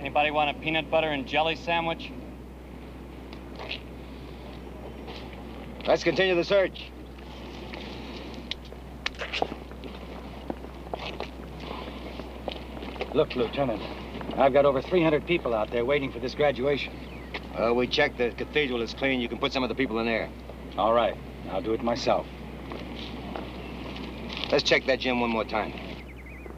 Anybody want a peanut butter and jelly sandwich? Let's continue the search. Look, Lieutenant, I've got over 300 people out there waiting for this graduation. We checked the cathedral is clean. You can put some of the people in there. All right. I'll do it myself. Let's check that gym one more time.